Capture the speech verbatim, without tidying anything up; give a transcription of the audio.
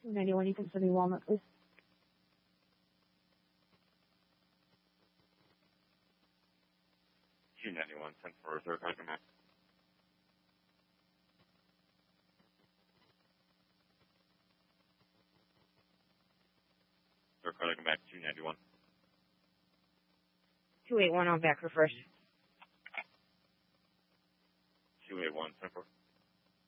ninety-one, you can send me Walnut, please. two ninety-one, ten for third car, come back. Third car, come back, two ninety-one. two eighty-one on back for first. two eighty-one, ten for.